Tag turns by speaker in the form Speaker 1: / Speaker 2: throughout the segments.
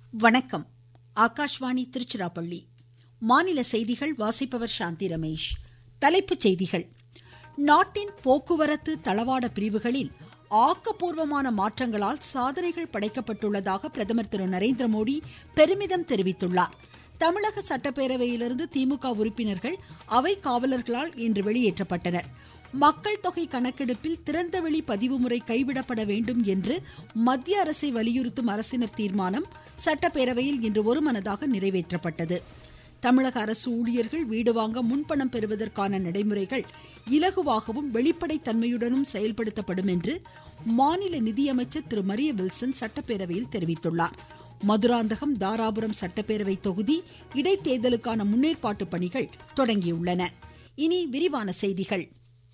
Speaker 1: வணக்கம். ஆகாஷ்வாணி திருச்சிராப்பள்ளி. மாநில செய்திகள் வாசிப்பவர் சாந்தி ரமேஷ். தலைப்புச் செய்திகள். நாட்டின் போக்குவரத்து தளவாட பிரிவுகளில் ஆக்கப்பூர்வமான மாற்றங்களால் சாதனைகள் படைக்கப்பட்டுள்ளதாக பிரதமர் திரு நரேந்திரமோடி பெருமிதம் தெரிவித்துள்ளார். தமிழக சட்டப்பேரவையிலிருந்து திமுக உறுப்பினர்கள் அவை காவலர்களால் இன்று வெளியேற்றப்பட்டனர். மக்கள் தொகை கணக்கெடுப்பில் திறந்தவெளி பதிவு முறை கைவிடப்பட வேண்டும் என்று மத்திய அரசை வலியுறுத்தும் அரசினர் தீர்மானம் சட்டப்பேரவையில் இன்று ஒருமனதாக நிறைவேற்றப்பட்டது. தமிழக அரசு ஊழியர்கள் வீடு வாங்க முன்பணம் பெறுவதற்கான நடைமுறைகள் இலகுவாகவும் வெளிப்படைத்தன்மையுடனும் செயல்படுத்தப்படும் என்று மாநில நிதியமைச்சர் திரு மரிய வில்சன் சட்டப்பேரவையில் தெரிவித்துள்ளார். மதுராந்தகம் தாராபுரம் சட்டப்பேரவை தொகுதி இடைத்தேர்தலுக்கான முன்னேற்பாட்டு பணிகள் தொடங்கியுள்ளன. இனி விரிவான செய்திகள்.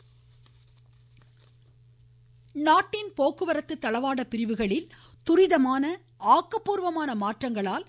Speaker 1: நாட்டின் போக்குவரத்து தளவாட பிரிவுகளில் துரிதமான ஆக்கப்பூர்வமான மாற்றங்களால்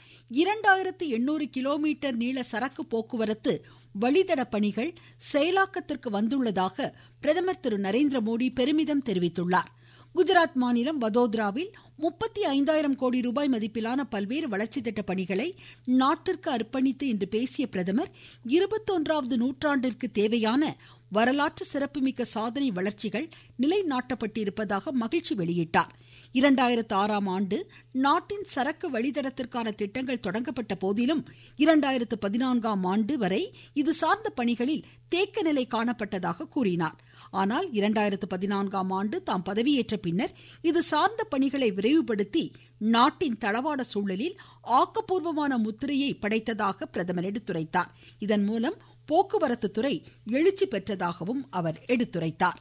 Speaker 1: 2800 கிலோமீட்டர் நீள சரக்கு போக்குவரத்து வழித்தட பணிகள் செயலாக்கத்திற்கு வந்துள்ளதாக பிரதமர் திரு நரேந்திரமோடி பெருமிதம் தெரிவித்துள்ளார். குஜராத் மாநிலம் வதோதராவில் 35,000 கோடி ரூபாய் மதிப்பிலான பல்வேறு வளர்ச்சி திட்ட பணிகளை நாட்டிற்கு அர்ப்பணித்து இன்று பேசிய பிரதமர் 21வது நூற்றாண்டிற்கு தேவையான வரலாற்று சிறப்புமிக்க சாதனை வளர்ச்சிகள் நிலைநாட்டப்பட்டிருப்பதாக மகிழ்ச்சி வெளியிட்டார். 2006ஆம் ஆண்டு நாட்டின் சரக்கு வழித்தடத்திற்கான திட்டங்கள் தொடங்கப்பட்ட போதிலும் 2014ஆம் ஆண்டு வரை இது சார்ந்த பணிகளில் தேக்க நிலை காணப்பட்டதாக கூறினார். ஆனால் 2014ஆம் ஆண்டு தாம் பதவியேற்ற பின்னர் இது சார்ந்த பணிகளை விரைவுபடுத்தி நாட்டின் தளவாட சூழலில் ஆக்கப்பூர்வமான முத்திரையை படைத்ததாக பிரதமர் எடுத்துரைத்தார். இதன் மூலம் போக்குவரத்து துறை எழுச்சி பெற்றதாகவும் அவர் எடுத்துரைத்தார்.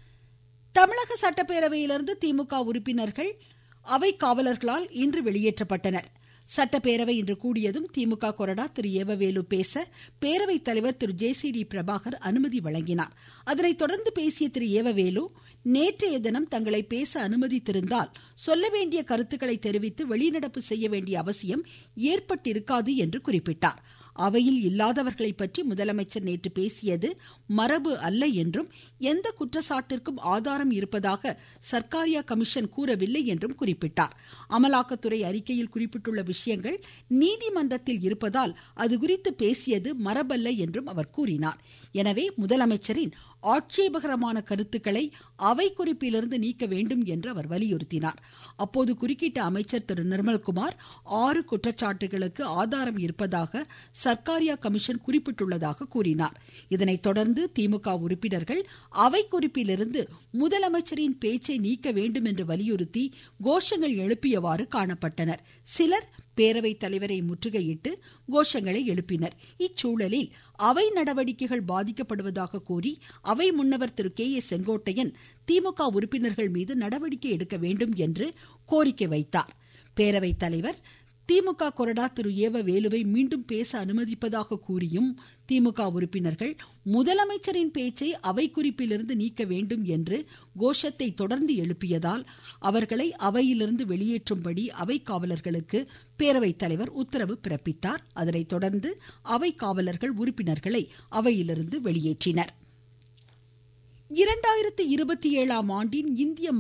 Speaker 1: தமிழக சட்டப்பேரவையிலிருந்து திமுக உறுப்பினர்கள் அவை காவலர்களால் இன்று வெளியேற்றப்பட்டனர். சட்டப்பேரவை இன்று கூடியதும் திமுக கொறடா திரு ஏவவேலு பேச பேரவைத் தலைவர் திரு ஜே.சி.டி. பிரபாகர் அனுமதி வழங்கினார். அதனைத் தொடர்ந்து பேசிய திரு ஏவவேலு, நேற்றைய தினம் தங்களை பேச அனுமதித்திருந்தால் சொல்ல வேண்டிய கருத்துக்களை தெரிவித்து வெளிநடப்பு செய்ய வேண்டிய அவசியம் ஏற்பட்டிருக்காது என்று குறிப்பிட்டார். அவையில் இல்லாதவர்களை பற்றி முதலமைச்சர் நேற்று பேசியது மரபு அல்ல என்றும் எந்த குற்றச்சாட்டிற்கும் ஆதாரம் இருப்பதாக சர்க்காரியா கமிஷன் கூறவில்லை என்றும் குறிப்பிட்டார். அமலாக்கத்துறை அறிக்கையில் குறிப்பிட்டுள்ள விஷயங்கள் நீதிமன்றத்தில் இருப்பதால் அது குறித்து பேசியது மரபல்ல என்றும் அவர் கூறினார். எனவே முதலமைச்சரின் ஆட்சேபகரமான கருத்துக்களை அவை குறிப்பிலிருந்து நீக்க வேண்டும் என்று அவர் வலியுறுத்தினார். அப்போது குறுக்கிட்ட அமைச்சர் திரு நிர்மல்குமார் 6 குற்றச்சாட்டுகளுக்கு ஆதாரம் இருப்பதாக சர்க்காரியா கமிஷன் குறிப்பிட்டுள்ளதாக கூறினார். இதனைத் தொடர்ந்து திமுக உறுப்பினர்கள் அவை குறிப்பிலிருந்து முதலமைச்சரின் பேச்சை நீக்க வேண்டும் என்று வலியுறுத்தி கோஷங்கள் எழுப்பியவாறு காணப்பட்டனர். சிலர் பேரவைத் தலைவரை முற்றுகையிட்டு கோஷங்களை எழுப்பினர். இச்சூழலில் அவை நடவடிக்கைகள் பாதிக்கப்படுவதாக கூறி அவை முன்னவர் திரு கே.ஏ. செங்கோட்டையன் திமுக உறுப்பினர்கள் மீது நடவடிக்கை எடுக்க வேண்டும் என்று கோரிக்கை வைத்தார். பேரவைத் தலைவர் திமுக கொறடா திரு ஏவவேலுவை மீண்டும் பேச அனுமதிப்பதாக கூறியும் திமுக உறுப்பினர்கள் முதலமைச்சரின் பேச்சை அவை குறிப்பிலிருந்து நீக்க வேண்டும் என்று கோஷத்தை தொடர்ந்து எழுப்பியதால் அவர்களை அவையிலிருந்து வெளியேற்றும்படி அவை காவலர்களுக்கு பேரவைத் தலைவர் உத்தரவு பிறப்பித்தார். அதனைத் தொடர்ந்து அவை காவலர்கள் உறுப்பினர்களை அவையிலிருந்து வெளியேற்றினர். 2027ஆம் ஆண்டின் இந்திய